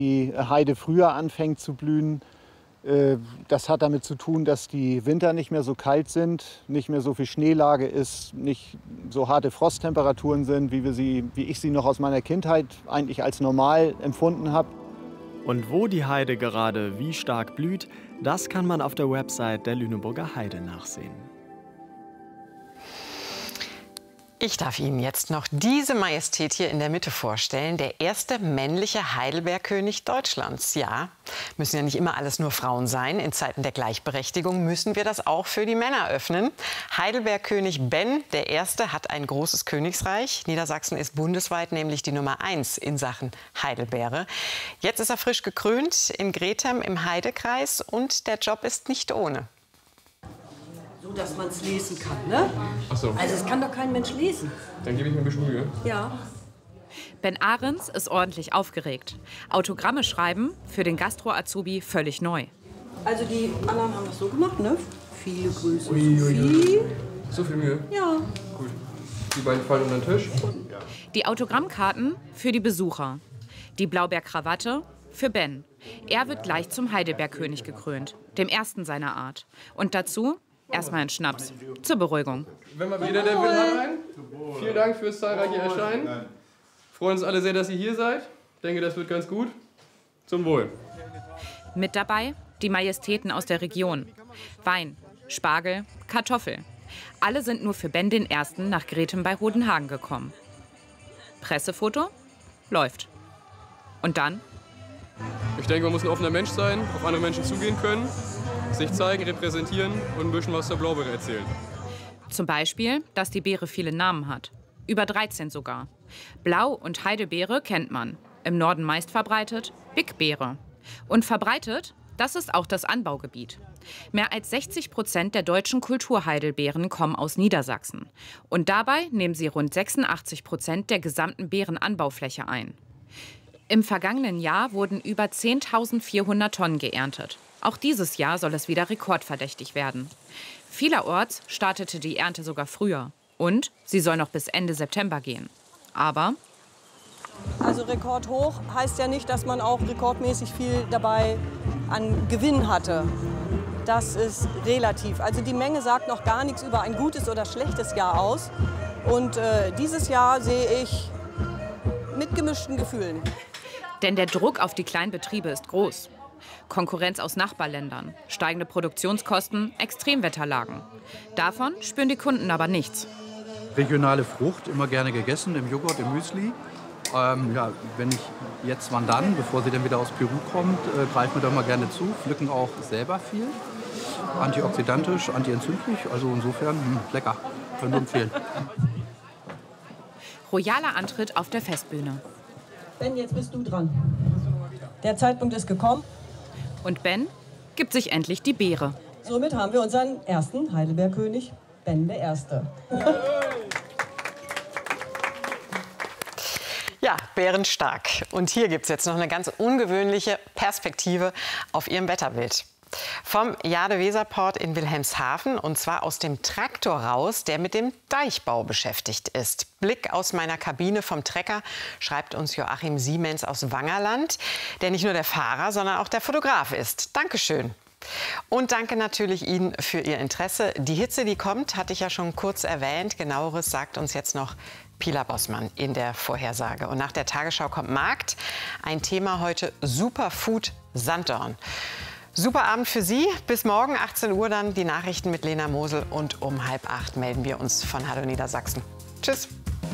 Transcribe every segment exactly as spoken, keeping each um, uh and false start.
Die Heide früher anfängt zu blühen. Das hat damit zu tun, dass die Winter nicht mehr so kalt sind, nicht mehr so viel Schneelage ist, nicht so harte Frosttemperaturen sind, wie, wir sie, wie ich sie noch aus meiner Kindheit eigentlich als normal empfunden habe. Und wo die Heide gerade wie stark blüht, das kann man auf der Website der Lüneburger Heide nachsehen. Ich darf Ihnen jetzt noch diese Majestät hier in der Mitte vorstellen. Der erste männliche Heidelbeerkönig Deutschlands. Ja, müssen ja nicht immer alles nur Frauen sein. In Zeiten der Gleichberechtigung müssen wir das auch für die Männer öffnen. Heidelbeerkönig Ben der Erste hat ein großes Königsreich. Niedersachsen ist bundesweit nämlich die Nummer eins in Sachen Heidelbeere. Jetzt ist er frisch gekrönt in Grethem im Heidekreis und der Job ist nicht ohne. So, dass man es lesen kann, ne? Ach so. Also es kann doch kein Mensch lesen. Dann gebe ich mir ein bisschen Mühe. Ja. Ben Ahrens ist ordentlich aufgeregt. Autogramme schreiben für den Gastro-Azubi völlig neu. Also die anderen haben das so gemacht, ne? Viele Grüße, Ui, Sophie. ui, ui. So viel Mühe? Ja. Gut. Die beiden fallen unter den Tisch. Die Autogrammkarten für die Besucher. Die Blaubeerkrawatte für Ben. Er wird gleich zum Heidelbeerkönig gekrönt, dem ersten seiner Art. Und dazu erstmal ein Schnaps, zur Beruhigung. Wenn mal wieder der Will rein. Vielen Dank fürs zahlreiche Erscheinen. Freuen uns alle sehr, dass ihr hier seid. Ich denke, das wird ganz gut. Zum Wohl. Mit dabei die Majestäten aus der Region. Wein, Spargel, Kartoffel. Alle sind nur für Ben den Ersten nach Grethem bei Hodenhagen gekommen. Pressefoto? Läuft. Und dann? Ich denke, man muss ein offener Mensch sein, auf andere Menschen zugehen können, sich zeigen, repräsentieren und ein bisschen was zur Blaubeere erzählen. Zum Beispiel, dass die Beere viele Namen hat. Über dreizehn sogar. Blau- und Heidelbeere kennt man. Im Norden meist verbreitet Big Beere. Und verbreitet, das ist auch das Anbaugebiet. Mehr als sechzig Prozent der deutschen Kulturheidelbeeren kommen aus Niedersachsen. Und dabei nehmen sie rund sechsundachtzig Prozent der gesamten Beerenanbaufläche ein. Im vergangenen Jahr wurden über zehntausendvierhundert Tonnen geerntet. Auch dieses Jahr soll es wieder rekordverdächtig werden. Vielerorts startete die Ernte sogar früher. Und sie soll noch bis Ende September gehen. Aber Also rekordhoch heißt ja nicht, dass man auch rekordmäßig viel dabei an Gewinn hatte. Das ist relativ. Also die Menge sagt noch gar nichts über ein gutes oder schlechtes Jahr aus. Und äh, dieses Jahr sehe ich mit gemischten Gefühlen. Denn der Druck auf die Kleinbetriebe ist groß. Konkurrenz aus Nachbarländern, steigende Produktionskosten, Extremwetterlagen. Davon spüren die Kunden aber nichts. Regionale Frucht, immer gerne gegessen, im Joghurt, im Müsli. Ähm, ja, wenn ich jetzt, wann dann, bevor sie dann wieder aus Peru kommt, äh, greifen wir da mal gerne zu. Pflücken auch selber viel. Antioxidantisch, antientzündlich, also insofern mh, lecker. Können wir empfehlen. Royaler Antritt auf der Festbühne. Ben, jetzt bist du dran. Der Zeitpunkt ist gekommen. Und Ben gibt sich endlich die Beere. Somit haben wir unseren ersten Heidelbeerkönig, Ben der Erste. Ja, bärenstark. Und hier gibt es jetzt noch eine ganz ungewöhnliche Perspektive auf Ihrem Wetterbild. Vom Jade-Weser-Port in Wilhelmshaven, und zwar aus dem Traktor raus, der mit dem Deichbau beschäftigt ist. Blick aus meiner Kabine vom Trecker, schreibt uns Joachim Siemens aus Wangerland, der nicht nur der Fahrer, sondern auch der Fotograf ist. Dankeschön. Und danke natürlich Ihnen für Ihr Interesse. Die Hitze, die kommt, hatte ich ja schon kurz erwähnt. Genaueres sagt uns jetzt noch Pila Bossmann in der Vorhersage. Und nach der Tagesschau kommt Markt. Ein Thema heute: Superfood Sanddorn. Super Abend für Sie. Bis morgen achtzehn Uhr dann die Nachrichten mit Lena Mosel. Und um halb acht melden wir uns von Hallo Niedersachsen. Tschüss.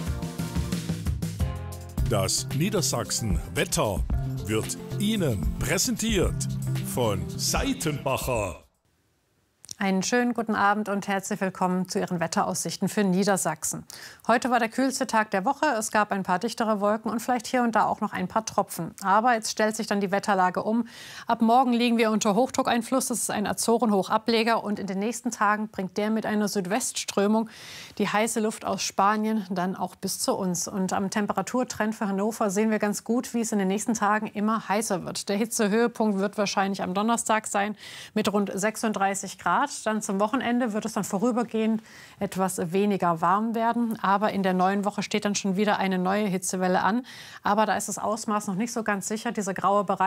Das Niedersachsen Wetter wird Ihnen präsentiert von Seitenbacher. Einen schönen guten Abend und herzlich willkommen zu Ihren Wetteraussichten für Niedersachsen. Heute war der kühlste Tag der Woche. Es gab ein paar dichtere Wolken und vielleicht hier und da auch noch ein paar Tropfen. Aber jetzt stellt sich dann die Wetterlage um. Ab morgen liegen wir unter Hochdruckeinfluss. Das ist ein Azorenhochableger. Und in den nächsten Tagen bringt der mit einer Südwestströmung die heiße Luft aus Spanien dann auch bis zu uns. Und am Temperaturtrend für Hannover sehen wir ganz gut, wie es in den nächsten Tagen immer heißer wird. Der Hitzehöhepunkt wird wahrscheinlich am Donnerstag sein mit rund sechsunddreißig Grad. Grad. Dann zum Wochenende wird es dann vorübergehend etwas weniger warm werden. Aber in der neuen Woche steht dann schon wieder eine neue Hitzewelle an. Aber da ist das Ausmaß noch nicht so ganz sicher. Dieser graue Bereich